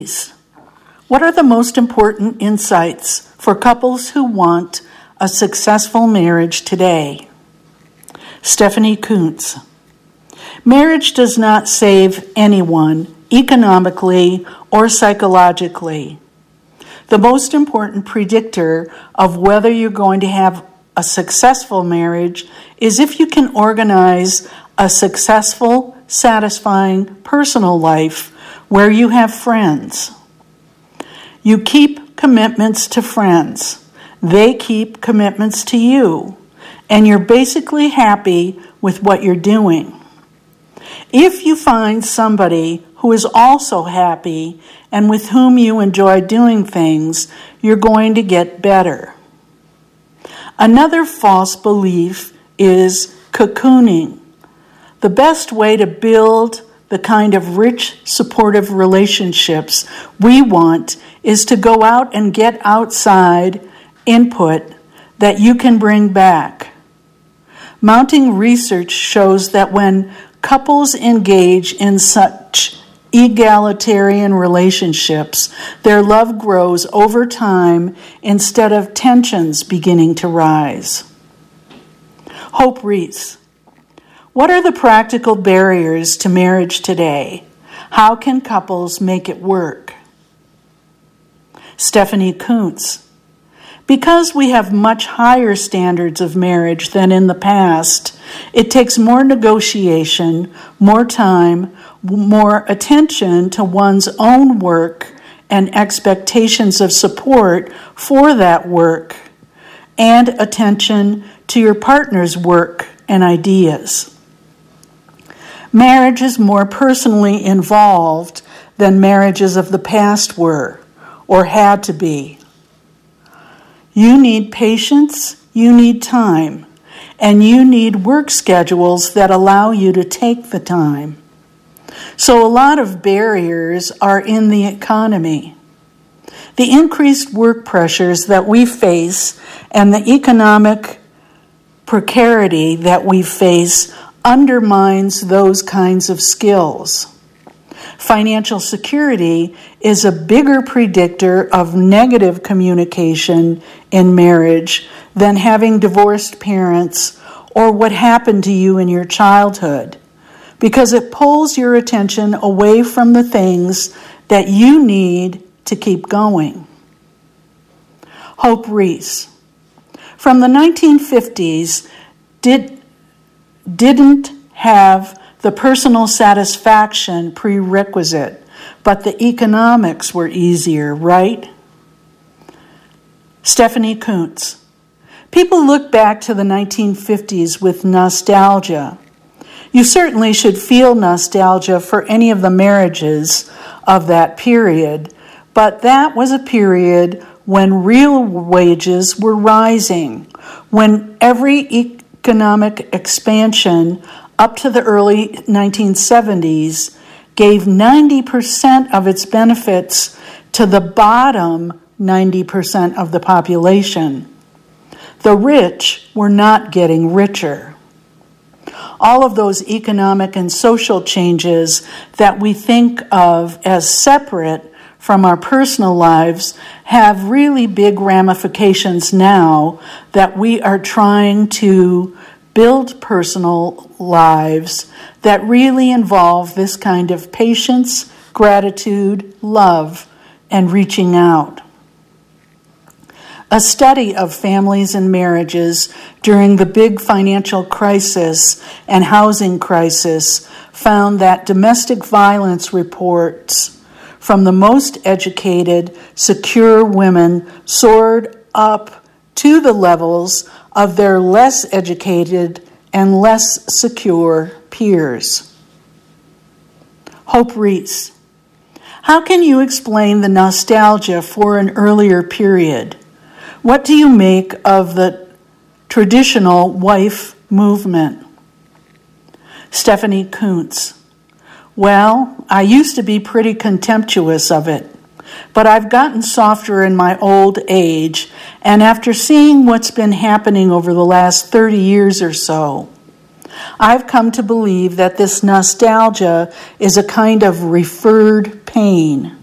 What are the most important insights for couples who want a successful marriage today? Stephanie Coontz. Marriage does not save anyone economically or psychologically. The most important predictor of whether you're going to have a successful marriage is if you can organize a successful, satisfying personal life where you have friends. You keep commitments to friends. They keep commitments to you. And you're basically happy with what you're doing. If you find somebody who is also happy and with whom you enjoy doing things, you're going to get better. Another false belief is cocooning. The best way to build the kind of rich, supportive relationships we want is to go out and get outside input that you can bring back. Mounting research shows that when couples engage in such egalitarian relationships, their love grows over time instead of tensions beginning to rise. Hope Reese. What are the practical barriers to marriage today? How can couples make it work? Stephanie Coontz. Because we have much higher standards of marriage than in the past, it takes more negotiation, more time, more attention to one's own work and expectations of support for that work, and attention to your partner's work and ideas. Marriage is more personally involved than marriages of the past were or had to be. You need patience, you need time, and you need work schedules that allow you to take the time. So a lot of barriers are in the economy. The increased work pressures that we face and the economic precarity that we face undermines those kinds of skills. Financial security is a bigger predictor of negative communication in marriage than having divorced parents or what happened to you in your childhood, because it pulls your attention away from the things that you need to keep going. Hope Reese. From the 1950s, didn't have the personal satisfaction prerequisite, but the economics were easier, right? Stephanie Coontz. People look back to the 1950s with nostalgia. You certainly should feel nostalgia for any of the marriages of that period, but that was a period when real wages were rising, when every economic expansion up to the early 1970s gave 90% of its benefits to the bottom 90% of the population. The rich were not getting richer. All of those economic and social changes that we think of as separate from our personal lives have really big ramifications now that we are trying to build personal lives that really involve this kind of patience, gratitude, love, and reaching out. A study of families and marriages during the big financial crisis and housing crisis found that domestic violence reports from the most educated, secure women soared up to the levels of their less educated and less secure peers. Hope Reese. How can you explain the nostalgia for an earlier period? What do you make of the traditional wife movement? Stephanie Coontz. Well, I used to be pretty contemptuous of it, but I've gotten softer in my old age, and after seeing what's been happening over the last 30 years or so, I've come to believe that this nostalgia is a kind of referred pain.